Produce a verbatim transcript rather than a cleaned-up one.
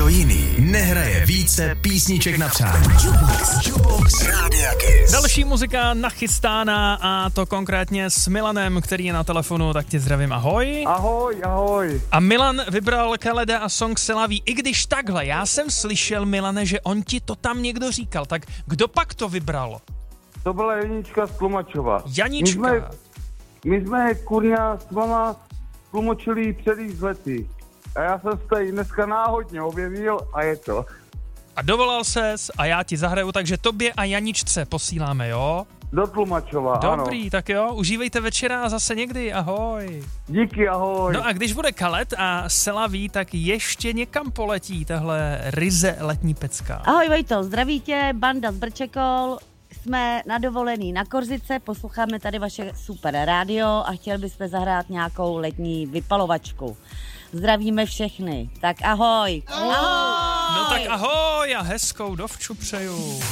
Kdo jiný nehraje více písniček na přání? Jukebox. Jukebox Rádia Kiss. Další muzika nachystána a to konkrétně s Milanem, který je na telefonu, tak tě zdravím, ahoj. Ahoj, ahoj. A Milan vybral Kaleda a song C'est la vie, i když takhle, já jsem slyšel, Milane, že on ti to tam někdo říkal, tak kdo pak to vybral? To byla Janička z Tlumačova. Janička. My jsme, my jsme kurňa s mama tlumočili celý z lety. A já jsem se tady dneska náhodně objevil a je to. A dovolal ses a já ti zahraju, takže tobě a Janičce posíláme, jo? Do Tlumačova, Dobrý, ano. tak jo, užívejte večera a zase někdy, ahoj. Díky, ahoj. No a když bude Kaled a C'est la vie, tak ještě někam poletí tahle ryze letní pecka. Ahoj Vojto, zdraví tě, banda z Brčekol. Jsme na dovolený na Korzice, posloucháme tady vaše super rádio a chtěli bychom zahrát nějakou letní vypalovačku. Zdravíme všechny, tak ahoj. Ahoj. No tak ahoj a hezkou dovču přeju.